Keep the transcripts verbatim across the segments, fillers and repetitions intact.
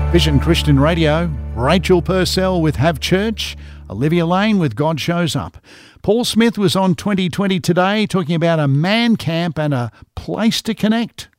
Vision Christian Radio, Rachel Purcell with Have Church, Olivia Lane with God Shows Up. Paul Smith was on twenty twenty Today talking about a man camp and a place to connect.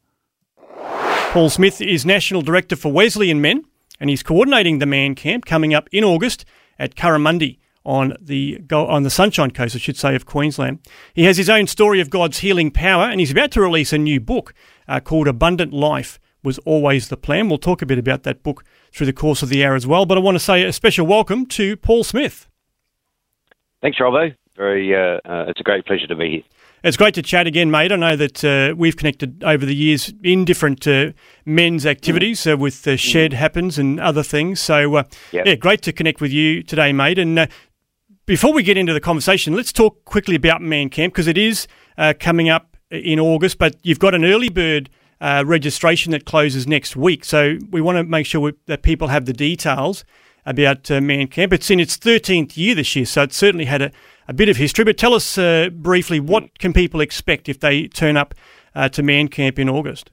Paul Smith is National Director for Wesleyan Men, and he's coordinating the man camp coming up in August at Curramundi on the on the Sunshine Coast, I should say, of Queensland. He has his own story of God's healing power, and he's about to release a new book uh, called Abundant Life Was Always the Plan. We'll talk a bit about that book through the course of the hour as well, but I want to say a special welcome to Paul Smith. Thanks, Robbo. Very, uh, uh, it's a great pleasure to be here. It's great to chat again, mate. I know that uh, we've connected over the years in different uh, men's activities uh, with uh, Shed Happens and other things. So, uh, yep. yeah, great to connect with you today, mate. And uh, before we get into the conversation, let's talk quickly about Man Camp, because it is uh, coming up in August, but you've got an early bird uh, registration that closes next week. So we want to make sure we, that people have the details about uh, Man Camp. It's in its thirteenth year this year, so it's certainly had a, a bit of history. But tell us uh, briefly, what can people expect if they turn up uh, to Man Camp in August?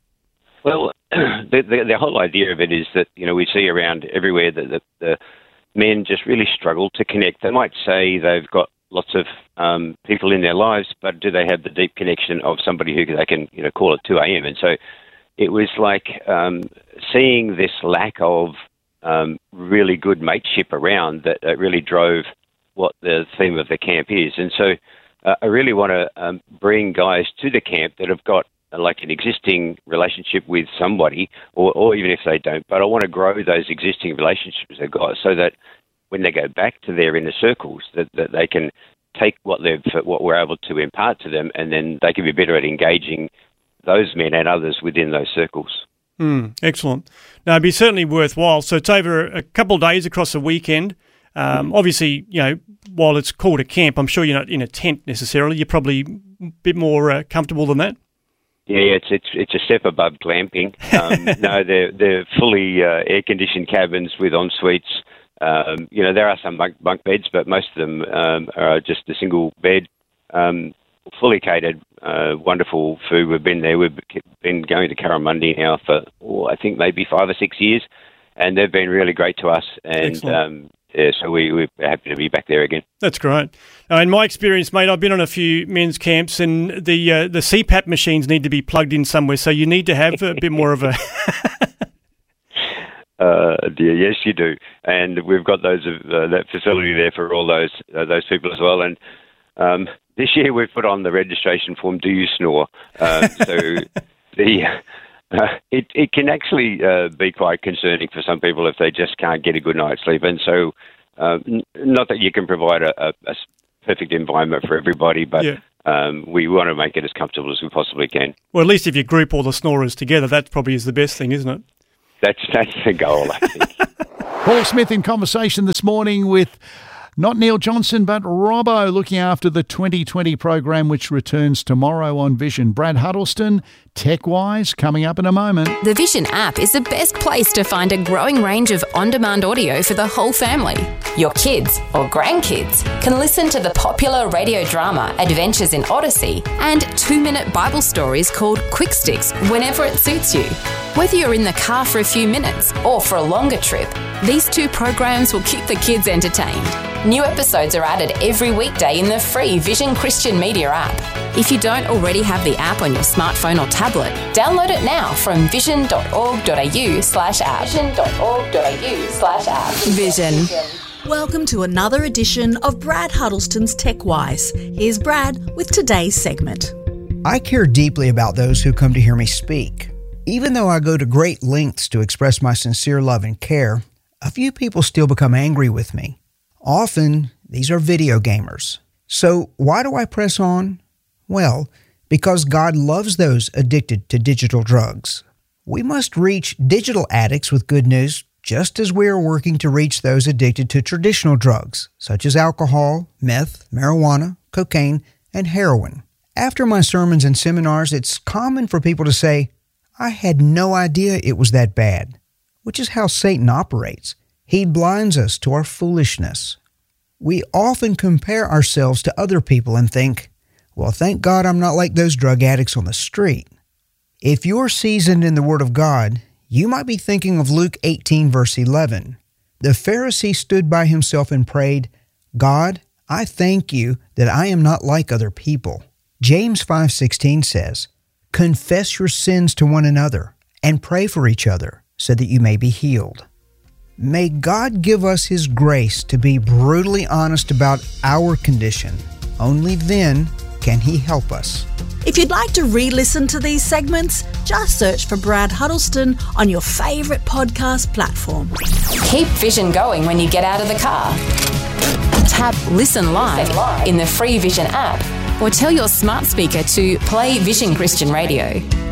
Well, the, the, the whole idea of it is that, you know, we see around everywhere that the, the men just really struggle to connect. They might say they've got lots of um, people in their lives, but do they have the deep connection of somebody who they can, you know, call at two a.m.? And so it was like um, seeing this lack of um, really good mateship around that uh, really drove what the theme of the camp is. And so uh, I really want to um, bring guys to the camp that have got uh, like an existing relationship with somebody, or, or even if they don't, but I want to grow those existing relationships they've got so that when they go back to their inner circles, that, that they can take what they've what we're able to impart to them, and then they can be better at engaging those men and others within those circles. Mm, excellent. Now, it'd be certainly worthwhile. So it's over a couple of days across the weekend. Um, obviously, you know, while it's called a camp, I'm sure you're not in a tent necessarily. You're probably a bit more uh, comfortable than that. Yeah, it's it's it's a step above glamping. Um, no, they're they're fully uh, air conditioned cabins with en suites. Um, you know, there are some bunk, bunk beds, but most of them um, are just a single bed. Um, fully catered, uh, wonderful food. We've been there. We've been going to Curramundi now for oh, I think maybe five or six years, and they've been really great to us. And um, yeah, so we, we're happy to be back there again. That's great. Now, in my experience, mate, I've been on a few men's camps, and the uh, the C PAP machines need to be plugged in somewhere, so you need to have a bit more of a... uh, dear, yes, you do. And we've got those uh, that facility there for all those uh, those people as well. And um, this year we've put on the registration form, do you snore? Uh, so the... Uh, it, it can actually uh, be quite concerning for some people if they just can't get a good night's sleep. And so, uh, n- not that you can provide a, a, a perfect environment for everybody, but yeah. um, we want to make it as comfortable as we possibly can. Well, at least if you group all the snorers together, that probably is the best thing, isn't it? That's, that's the goal, I think. Paul Smith in conversation this morning with not Neil Johnson, but Robbo, looking after the twenty twenty program, which returns tomorrow on Vision. Brad Huddleston, TechWise, coming up in a moment. The Vision app is the best place to find a growing range of on-demand audio for the whole family. Your kids or grandkids can listen to the popular radio drama Adventures in Odyssey and two-minute Bible stories called Quick Sticks whenever it suits you. Whether you're in the car for a few minutes or for a longer trip, these two programs will keep the kids entertained. New episodes are added every weekday in the free Vision Christian Media app. If you don't already have the app on your smartphone or tablet, download it now from vision.org.au slash app. vision.org.au slash app. Vision. Welcome to another edition of Brad Huddleston's TechWise. Here's Brad with today's segment. I care deeply about those who come to hear me speak. Even though I go to great lengths to express my sincere love and care, a few people still become angry with me. Often, these are video gamers. So why do I press on? Well, because God loves those addicted to digital drugs. We must reach digital addicts with good news, just as we are working to reach those addicted to traditional drugs, such as alcohol, meth, marijuana, cocaine, and heroin. After my sermons and seminars, it's common for people to say, I had no idea it was that bad, which is how Satan operates. He blinds us to our foolishness. We often compare ourselves to other people and think, well, thank God I'm not like those drug addicts on the street. If you're seasoned in the Word of God, You might be thinking of Luke eighteen, verse eleven. The Pharisee stood by himself and prayed, God, I thank you that I am not like other people. James five sixteen says, confess your sins to one another and pray for each other so that you may be healed. May God give us His grace to be brutally honest about our condition. Only then can He help us. If you'd like to re-listen to these segments, just search for Brad Huddleston on your favourite podcast platform. Keep Vision going when you get out of the car. Tap Listen Live, Listen Live in the free Vision app, or tell your smart speaker to play Vision Christian Radio.